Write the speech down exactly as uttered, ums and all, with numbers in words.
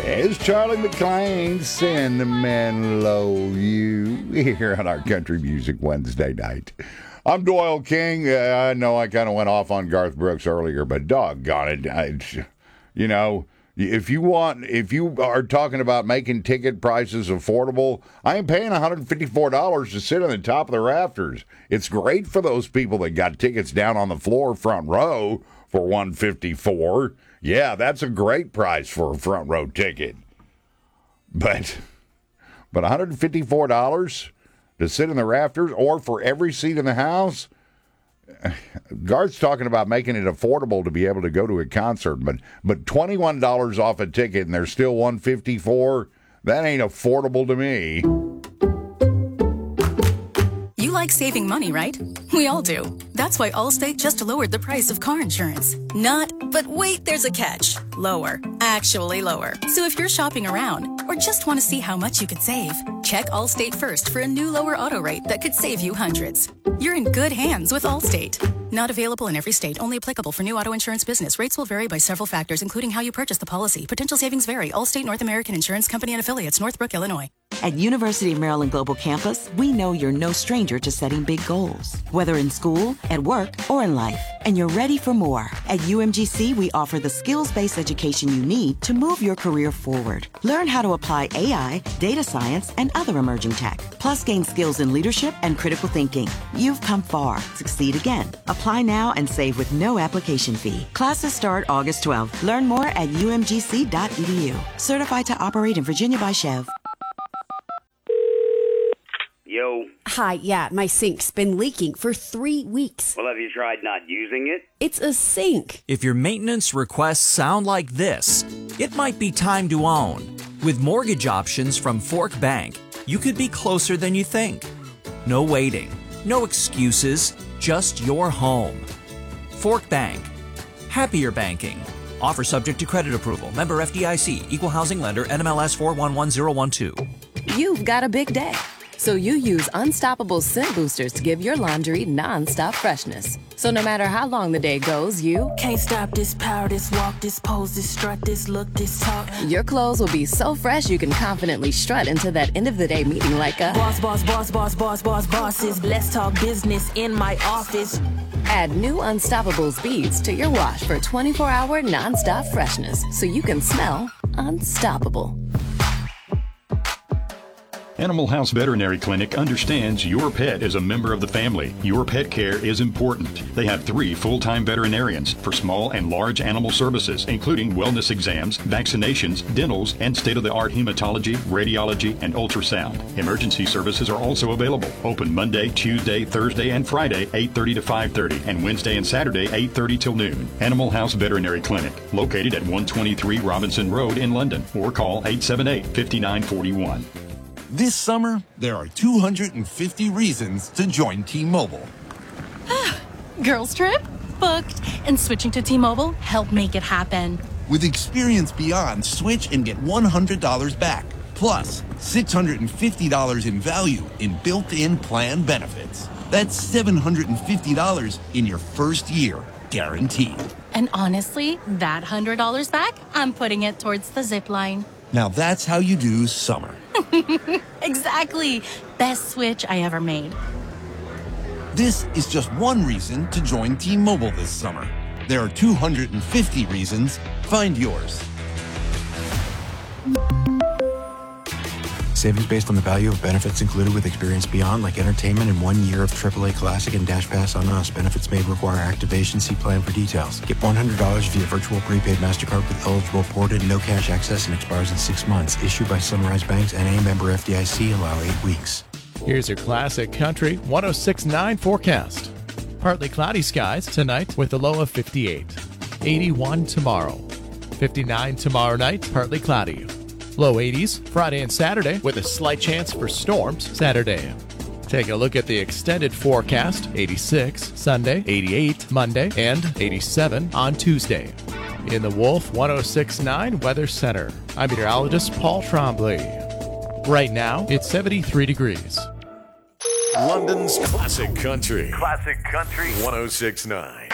It's Charlie McClain, Cinnamon Low You, here on our Country Music Wednesday night. I'm Doyle King. Uh, I know I kind of went off on Garth Brooks earlier, but doggone it. I, you know, if you want, if you are talking about making ticket prices affordable, I am paying one hundred fifty-four dollars to sit on the top of the rafters. It's great for those people that got tickets down on the floor, front row, for one hundred fifty-four dollars. Yeah, that's a great price for a front row ticket. But, but one hundred fifty-four dollars to sit in the rafters or for every seat in the house? Garth's talking about making it affordable to be able to go to a concert, but but twenty-one dollars off a ticket and there's still one hundred fifty-four dollars? That ain't affordable to me. You like saving money, right? We all do. That's why Allstate just lowered the price of car insurance. Not, but wait, there's a catch. Lower. Actually lower. So if you're shopping around or just want to see how much you could save, check Allstate first for a new lower auto rate that could save you hundreds. You're in good hands with Allstate. Not available in every state. Only applicable for new auto insurance business. Rates will vary by several factors, including how you purchase the policy. Potential savings vary. Allstate North American Insurance Company and Affiliates, Northbrook, Illinois. At University of Maryland Global Campus, we know you're no stranger to setting big goals, whether in school, at work, or in life. And you're ready for more. At U M G C, we offer the skills-based education you need to move your career forward. Learn how to apply A I, data science, and other emerging tech. Plus, gain skills in leadership and critical thinking. You've come far. Succeed again. Apply now and save with no application fee. Classes start August twelfth. Learn more at U M G C dot E D U. Certified to operate in Virginia by Chev. Yo. Hi, yeah, my sink's been leaking for three weeks. Well, have you tried not using it? It's a sink. If your maintenance requests sound like this, it might be time to own. With mortgage options from Fork Bank, you could be closer than you think. No waiting, no excuses, just your home. Fork Bank. Happier banking. Offer subject to credit approval. Member F D I C. Equal housing lender. N M L S four one one zero one two. You've got a big day. So you use Unstoppable Scent Boosters to give your laundry non-stop freshness. So no matter how long the day goes, you can't stop this power, this walk, this pose, this strut, this look, this talk. Your clothes will be so fresh you can confidently strut into that end of the day meeting like a boss, boss, boss, boss, boss, boss, bosses. Let's talk business in my office. Add new Unstoppables beads to your wash for twenty-four hour non-stop freshness so you can smell unstoppable. Animal House Veterinary Clinic understands your pet is a member of the family. Your pet care is important. They have three full-time veterinarians for small and large animal services, including wellness exams, vaccinations, dentals, and state-of-the-art hematology, radiology, and ultrasound. Emergency services are also available. Open Monday, Tuesday, Thursday, and Friday, eight thirty to five thirty, and Wednesday and Saturday, eight thirty till noon. Animal House Veterinary Clinic, located at one twenty-three Robinson Road in London, or call eight seven eight, five nine four one. This summer, there are two hundred fifty reasons to join T-Mobile. Girls trip? Booked. And switching to T-Mobile helped make it happen. With Experience Beyond, switch and get one hundred dollars back. Plus, six hundred fifty dollars in value in built-in plan benefits. That's seven hundred fifty dollars in your first year, guaranteed. And honestly, that one hundred dollars back, I'm putting it towards the zip line. Now that's how you do summer. Exactly. Best switch I ever made. This is just one reason to join T-Mobile this summer. There are two hundred fifty reasons. Find yours. Savings based on the value of benefits included with Experience Beyond, like entertainment and one year of triple A Classic and Dash Pass on us. Benefits may require activation. See plan for details. Get one hundred dollars via virtual prepaid MasterCard with eligible ported, no cash access, and expires in six months. Issued by Sunrise Banks, N A member F D I C. Allow eight weeks. Here's your classic country one oh six point nine forecast. Partly cloudy skies tonight with a low of fifty-eight. eighty-one tomorrow. fifty-nine tomorrow night, partly cloudy. Low eighties Friday and Saturday with a slight chance for storms Saturday. Taking a look at the extended forecast, eighty-six Sunday, eighty-eight Monday, and eighty-seven on Tuesday. In the Wolf one oh six point nine Weather Center, I'm meteorologist Paul Trombley. Right now, it's seventy-three degrees. London's classic country. Classic country. one oh six point nine.